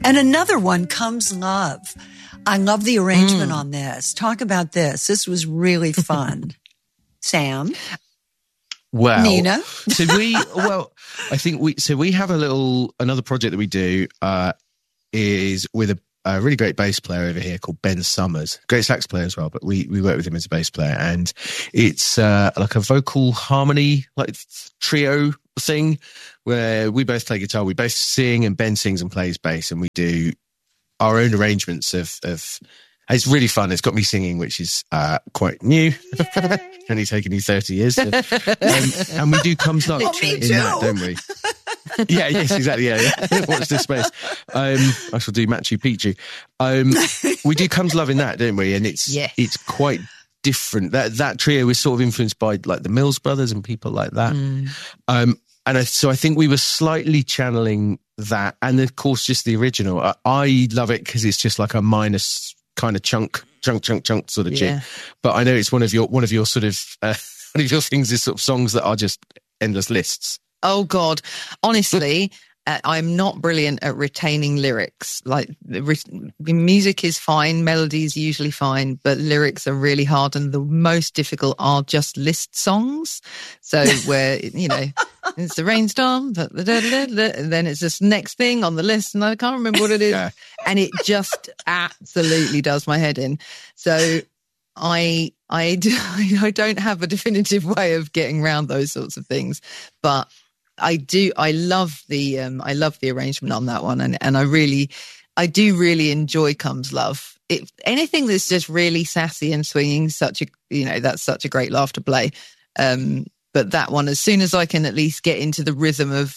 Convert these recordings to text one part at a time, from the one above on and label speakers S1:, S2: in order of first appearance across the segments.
S1: And another one, Comes Love. I love the arrangement on this. Talk about this. This was really fun. Sam?
S2: Well,
S1: Nina?
S2: I think we have another project that we do is with a really great bass player over here called Ben Summers, great sax player as well, but we work with him as a bass player, and it's like a vocal harmony, like trio thing where we both play guitar, we both sing, and Ben sings and plays bass, and we do our own arrangements of it's really fun. It's got me singing, which is quite new. Only taken you 30 years. And we do Comes Love in that, don't we? Yes, exactly. Yeah. Watch this space. I shall do Machu Picchu. We do Comes Love in that, don't we? And it's quite different. That trio was sort of influenced by like the Mills Brothers and people like that. So I think we were slightly channeling that, and of course just the original. I love it because it's just like a minus kind of chunk sort of jig. But I know it's one of your sort of one of your things is sort of songs that are just endless lists.
S3: Oh God, honestly, I'm not brilliant at retaining lyrics. Like music is fine, melody is usually fine, but lyrics are really hard, and the most difficult are just list songs. So where it's a rainstorm, and then it's this next thing on the list, and I can't remember what it is, and it just absolutely does my head in. So I don't have a definitive way of getting around those sorts of things, but I love the arrangement on that one, and I do really enjoy Comes Love. Anything that's just really sassy and swinging, that's such a great laugh to play. But that one, as soon as I can at least get into the rhythm of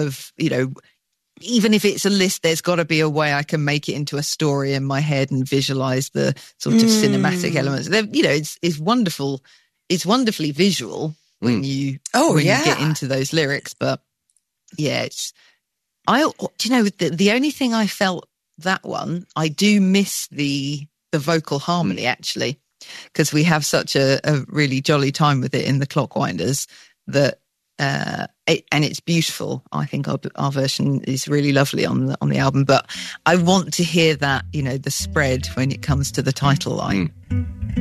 S3: even if it's a list, there's got to be a way I can make it into a story in my head and visualize the sort of cinematic elements. It's wonderful. It's wonderfully visual when you get into those lyrics. But yeah, the only thing I felt that one, I do miss the vocal harmony actually, because we have such a really jolly time with it in the Clockwinders that. And it's beautiful. I think our version is really lovely on the album, but I want to hear that, the spread when it comes to the title line.